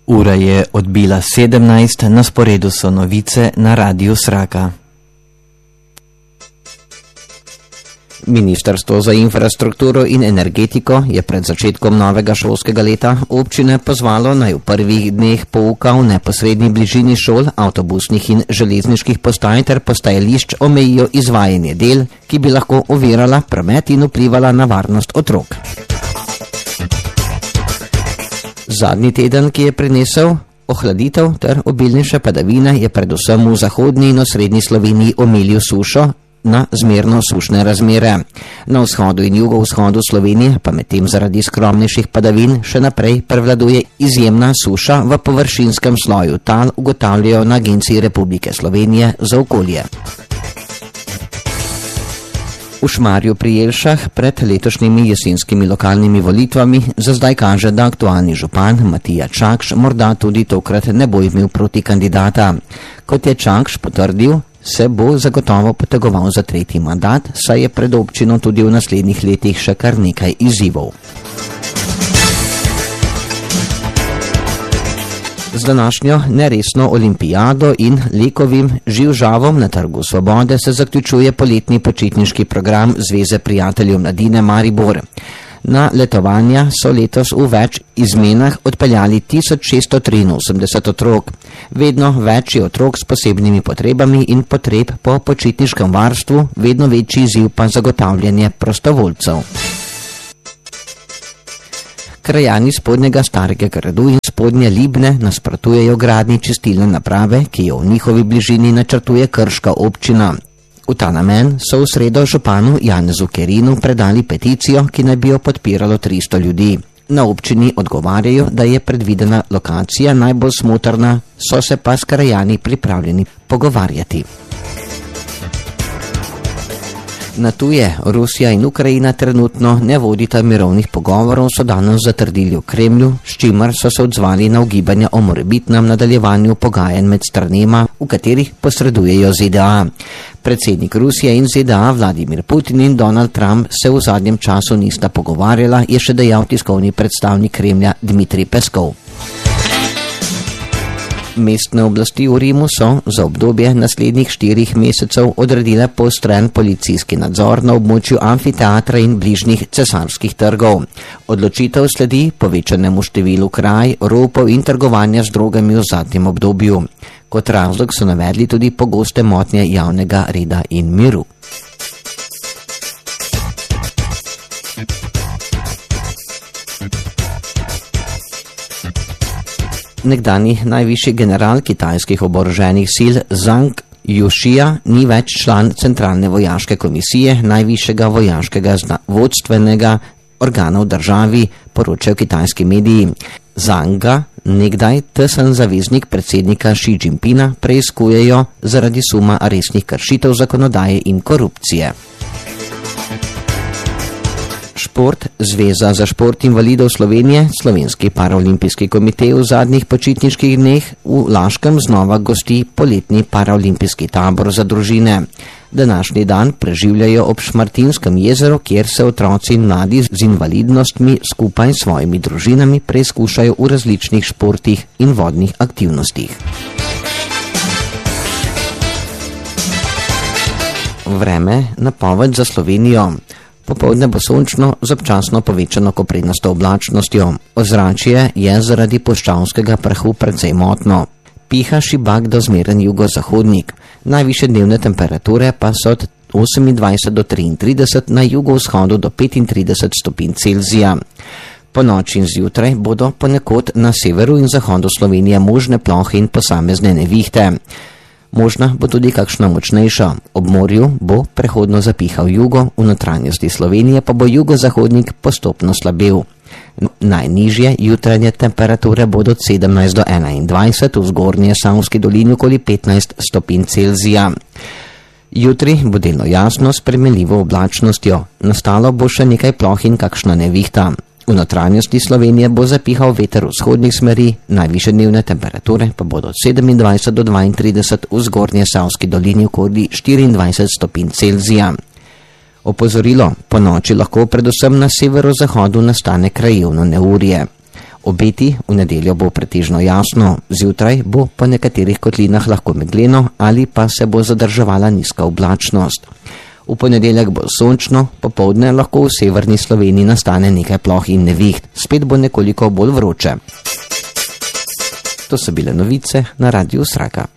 Ura je odbila 17, na sporedu so novice na Radiu Sraka. Ministrstvo za infrastrukturo in energetiko je pred začetkom novega šolskega leta občine pozvalo, naj v prvih dneh pouka v neposredni bližini šol, avtobusnih in železniških postaj ter postajališč omejijo izvajanje del, ki bi lahko ovirala promet in vplivala na varnost otrok. Zadnji teden, ki je prinesel ohladitev ter obilnejše padavine, je predvsem v zahodni in osrednji Sloveniji omilil sušo na zmerno sušne razmere. Na vzhodu in jugovzhodu Slovenije pa medtem zaradi skromnejših padavin še naprej prevladuje izjemna suša v površinskem sloju tal, ugotavljajo na Agenciji Republike Slovenije za okolje. V Šmarju pri Jelšah pred letošnjimi jesenskimi lokalnimi volitvami za zdaj kaže, da aktualni župan Matija Čakš morda tudi tokrat ne bo imel proti kandidata. Kot je Čakš potrdil, se bo zagotovo potegoval za tretji mandat, saj je pred občino tudi v naslednjih letih še kar nekaj izzivov. Z današnjo neresno olimpijado in lekovim živžavom na Trgu Svobode se zaključuje poletni počitniški program Zveze prijateljev mladine Maribor. Na letovanja so letos v več izmenah odpeljali 1683 otrok. Vedno več je otrok s posebnimi potrebami in potreb po počitniškem varstvu, vedno večji izziv pa zagotavljanje prostovoljcev. Krajani Spodnjega Starega gradu in Spodnje Libne nasprotujejo gradnji čistilne naprave, ki jo v njihovi bližini načrtuje Krška občina. V ta namen so v sredo županu Janezu Kerinu predali peticijo, ki naj bi jo podpiralo 300 ljudi. Na občini odgovarjajo, da je predvidena lokacija najbolj smotrna, so se pa s krajani pripravljeni pogovarjati. Na tuje Rusija in Ukrajina trenutno ne vodita mirovnih pogovorov, so danes zatrdili v Kremlju, s čimer so se odzvali na ugibanja o morebitnem nadaljevanju pogajanj med stranema, v katerih posredujejo ZDA. Predsednik Rusije in ZDA Vladimir Putin in Donald Trump se v zadnjem času nista pogovarjala, je še dejal tiskovni predstavnik Kremlja Dmitrij Peskov. Mestne oblasti v Rimu so za obdobje naslednjih 4 mesecev odredile poostren policijski nadzor na območju amfiteatra in bližnjih cesarskih trgov. Odločitev sledi povečanemu številu kraj, ropov in trgovanja z drogami v zadnjem obdobju. Kot razlog so navedli tudi pogoste motnje javnega reda in miru. Nekdani najvišji general kitajskih oboroženih sil Zhang Yuxia ni več član Centralne vojaške komisije, najvišjega vojaškega vodstvenega organa v državi, poročajo kitajski mediji. Zhanga, nekdaj tesen zaveznik predsednika Xi Jinpinga, preiskujejo zaradi suma resnih kršitev zakonodaje in korupcije. Šport. Zveza za šport invalidov Slovenije, Slovenski paraolimpijski komitej v zadnjih počitniških dneh v Laškem znova gosti poletni paraolimpijski tabor za družine. Današnji dan preživljajo ob Šmartinskem jezeru, kjer se otroci in mladi z invalidnostmi skupaj s svojimi družinami preizkušajo v različnih športih in vodnih aktivnostih. Vreme, napoved za Slovenijo. Popoldne bo sončno z občasno povečano koprenasto oblačnostjo. Ozračje je zaradi puščavskega prahu precej motno. Piha šibak do zmeren jugozahodnik. Najvišje dnevne temperature pa so od 28 do 33, na jugovzhodu do 35 stopinj Celzija. Po noči in zjutraj bodo ponekod na severu in zahodu Slovenije možne plohe in posamezne nevihte. Možna bo tudi kakšna močnejša. Ob morju bo prehodno zapihal jugo, v notranjosti Slovenije pa bo jugozahodnik postopno slabel. Najnižje jutranje temperature bodo od 17 do 21, v zgornje Savski dolini okoli 15 stopinj Celzija. Jutri bo delno jasno s spremenljivo oblačnostjo. Nastalo bo še nekaj ploh in kakšna nevihta. V notranjosti Slovenije bo zapihal veter vzhodnih smeri, najvišje dnevne temperature pa bodo od 27 do 32, v zgornje Savski dolini okoli 24 stopinj Celzija. Opozorilo, po noči lahko predvsem na severozahodu nastane krajevno neurje. Obeti: v nedeljo bo pretežno jasno, zjutraj bo po nekaterih kotlinah lahko megleno ali pa se bo zadrževala nizka oblačnost. V ponedeljek bo sončno, popoldne lahko v severni Sloveniji nastane nekaj ploh in neviht, spet bo nekoliko bolj vroče. To so bile novice na Radiu Sraka.